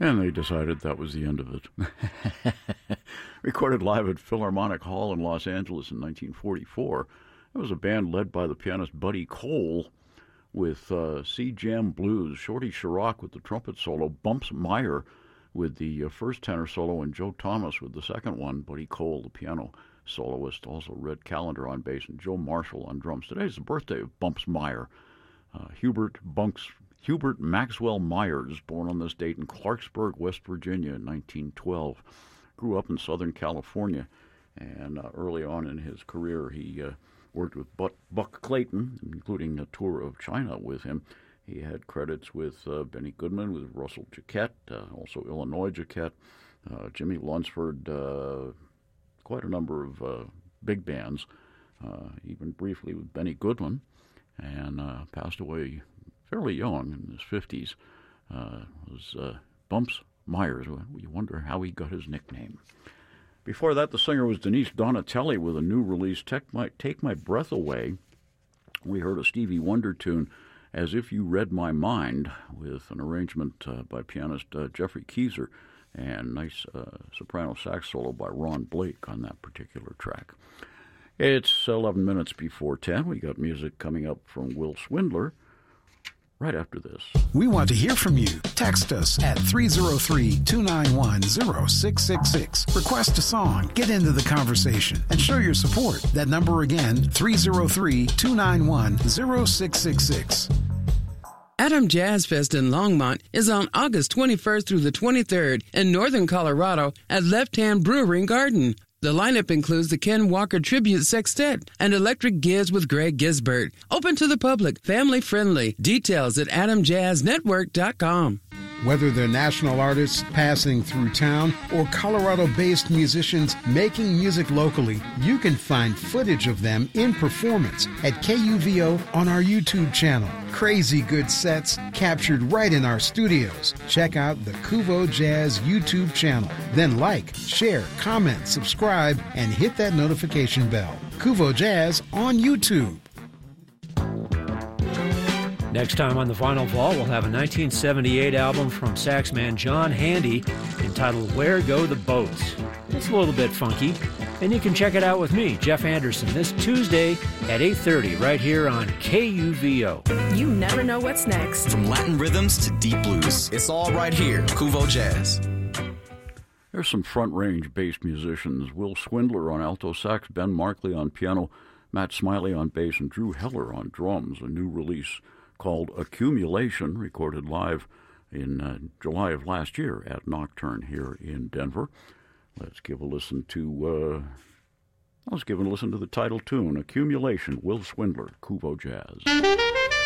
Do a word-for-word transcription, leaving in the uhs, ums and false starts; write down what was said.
And they decided that was the end of it. Recorded live at Philharmonic Hall in Los Angeles in nineteen forty-four. It was a band led by the pianist Buddy Cole with uh, Sea Jam Blues, Shorty Sharrock with the trumpet solo, Bumps Meyer with the uh, first tenor solo, and Joe Thomas with the second one. Buddy Cole, the piano soloist, also Red Callender on bass, and Joe Marshall on drums. Today's the birthday of Bumps Meyer. Uh, Hubert Bunks, Hubert Maxwell Myers, born on this date in Clarksburg, West Virginia in nineteen twelve. Grew up in Southern California, and uh, early on in his career, he uh, worked with Buck, Buck Clayton, including a tour of China with him. He had credits with uh, Benny Goodman, with Russell Jacquet, uh, also Illinois Jacquet, uh, Jimmy Lunsford, uh, quite a number of uh, big bands, uh, even briefly with Benny Goodman, and uh, passed away fairly young in his fifties. Uh, was uh, Bumps Myers. You wonder how he got his nickname. Before that, the singer was Denise Donatelli with a new release, Take My, Take My Breath Away. We heard a Stevie Wonder tune, As If You Read My Mind, with an arrangement uh, by pianist uh, Jeffrey Keyser, and nice uh, soprano sax solo by Ron Blake on that particular track. It's eleven minutes before ten. We got music coming up from Will Swindler right after this. We want to hear from you. Text us at three oh three, two nine one, oh six six six. Request a song, get into the conversation, and show your support. That number again, three oh three, two nine one, oh six six six. Adam Jazz Fest in Longmont is on August twenty-first through the twenty-third in northern Colorado at Left Hand Brewery and Garden. The lineup includes the Ken Walker Tribute Sextet and Electric Giz with Greg Gisbert. Open to the public, family friendly. Details at adam jazz network dot com. Whether they're national artists passing through town or Colorado-based musicians making music locally, you can find footage of them in performance at K U V O on our YouTube channel. Crazy good sets captured right in our studios. Check out the Kuvo Jazz YouTube channel. Then like, share, comment, subscribe, and hit that notification bell. Kuvo Jazz on YouTube. Next time on The Final Vault, we'll have a nineteen seventy-eight album from saxman John Handy entitled Where Go the Boats. It's a little bit funky, and you can check it out with me, Jeff Anderson, this Tuesday at eight thirty right here on K U V O. You never know what's next. From Latin rhythms to deep blues, it's all right here, Kuvo Jazz. There's some front-range bass musicians. Will Swindler on alto sax, Ben Markley on piano, Matt Smiley on bass, and Drew Heller on drums. A new release called Accumulation, recorded live in uh, July of last year at Nocturne here in Denver. Let's give a listen to, uh, let's give a listen to the title tune, Accumulation, Will Swindler, Kuvo Jazz.